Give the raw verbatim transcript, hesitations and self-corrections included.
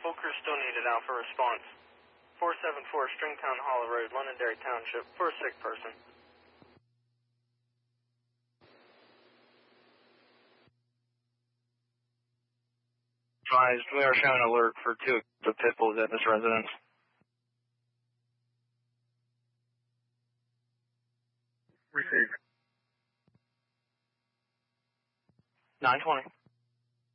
Full crew still needed. Alpha response. four seven four Stringtown Hollow Road, Londonderry Township, for a sick person. Advised, we are showing alert for two of pit bulls at this residence. Receive. nine twenty.